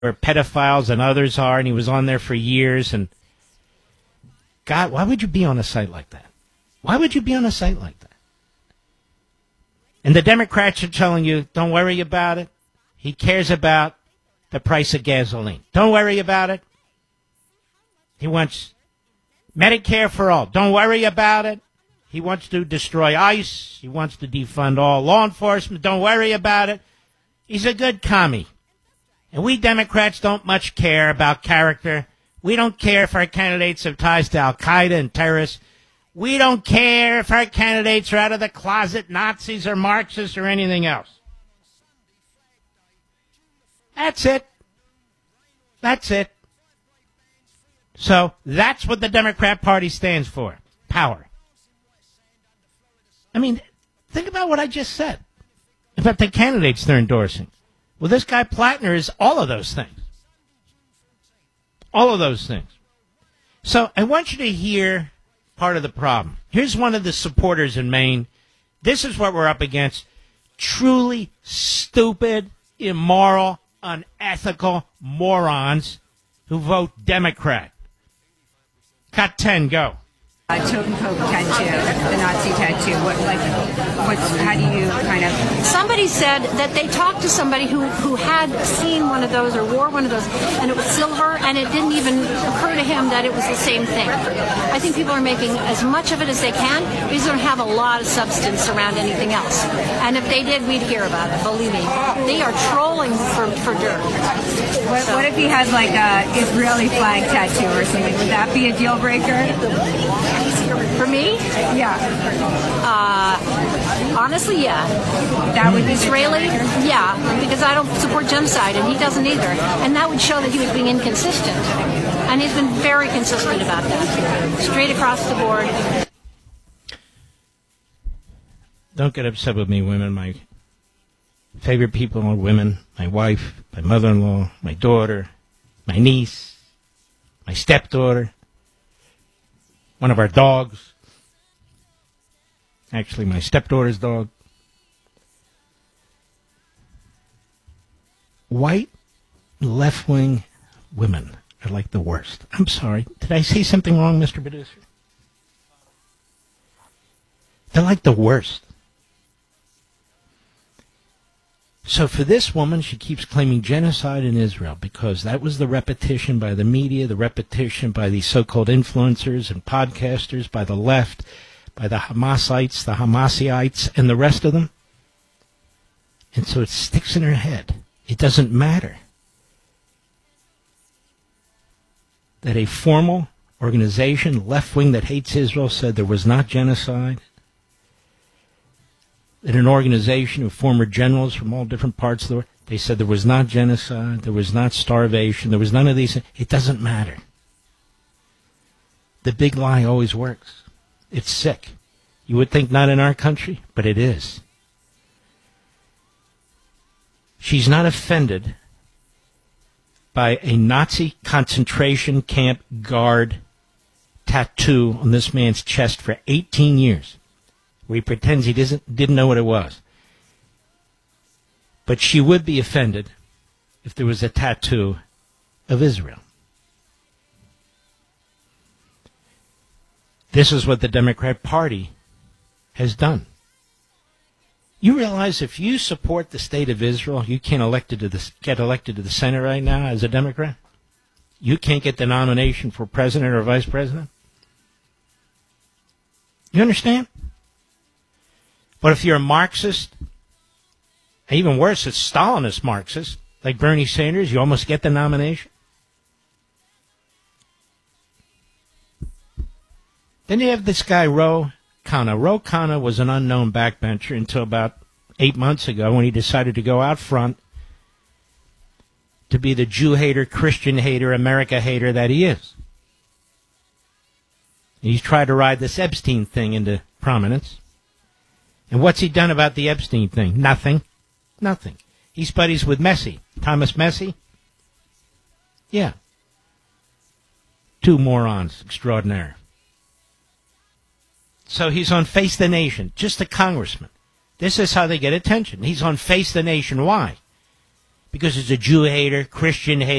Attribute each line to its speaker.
Speaker 1: where pedophiles and others are, and he was on there for years. And God, why would you be on a site like that? Why would you be on a site like that? And the Democrats are telling you, don't worry about it. He cares about the price of gasoline. Don't worry about it. He wants Medicare for all. Don't worry about it. He wants to destroy ICE. He wants to defund all law enforcement. Don't worry about it. He's a good commie. And we Democrats don't much care about character. We don't care if our candidates have ties to Al-Qaeda and terrorists. We don't care if our candidates are out of the closet Nazis or Marxists or anything else. That's it. That's it. So that's what the Democrat Party stands for. Power. I mean, think about what I just said about the candidates they're endorsing. Well, this guy Plattner is all of those things. All of those things. So I want you to hear part of the problem. Here's one of the supporters in Maine. This is what we're up against. Truly stupid, immoral, unethical morons who vote Democrat. Cut 10, go.
Speaker 2: Token Pope tattoo, the Nazi tattoo. How do you kind of?
Speaker 3: Somebody said that they talked to somebody who had seen one of those or wore one of those, and it was silver, and it didn't even occur to him that it was the same thing. I think people are making as much of it as they can because they don't have a lot of substance around anything else. And if they did, we'd hear about it. Believe me, they are trolling for dirt.
Speaker 2: What if he has like a Israeli flag tattoo or something? Would that be a deal breaker?
Speaker 3: For me?
Speaker 2: Yeah.
Speaker 3: Honestly, yeah.
Speaker 2: That would be
Speaker 3: Israeli? Yeah, because I don't support genocide, and he doesn't either. And that would show that he was being inconsistent. And he's been very consistent about that. Straight across the board.
Speaker 1: Don't get upset with me, women. My favorite people are women. My wife, my mother-in-law, my daughter, my niece, my stepdaughter. One of our dogs. Actually, my stepdaughter's dog. White, left-wing women are like the worst. I'm sorry. Did I say something wrong, Mr. Producer? They're like the worst. So for this woman, she keeps claiming genocide in Israel because that was the repetition by the media, the repetition by these so-called influencers and podcasters, by the left, by the Hamasites, the Hamasiites, and the rest of them. And so it sticks in her head. It doesn't matter that a formal organization, left-wing that hates Israel, said there was not genocide. In an organization of former generals from all different parts of the world, they said there was not genocide, there was not starvation, there was none of these things. It doesn't matter. The big lie always works. It's sick. You would think not in our country, but it is. She's not offended by a Nazi concentration camp guard tattoo on this man's chest for 18 years. Where he pretends he didn't know what it was. But she would be offended if there was a tattoo of Israel. This is what the Democrat Party has done. You realize if you support the state of Israel, you can't get elected to the Senate right now as a Democrat? You can't get the nomination for president or vice president? You understand? But if you're a Marxist, even worse, a Stalinist Marxist, like Bernie Sanders, you almost get the nomination. Then you have this guy, Ro Khanna. Ro Khanna was an unknown backbencher until about 8 months ago when he decided to go out front to be the Jew hater, Christian hater, America hater that he is. And he's tried to ride this Epstein thing into prominence. And what's he done about the Epstein thing? Nothing. Nothing. He's buddies with Messi. Thomas Messi? Yeah. Two morons extraordinaire. So he's on Face the Nation, just a congressman. This is how they get attention. He's on Face the Nation. Why? because it's a Jew hater, Christian hater.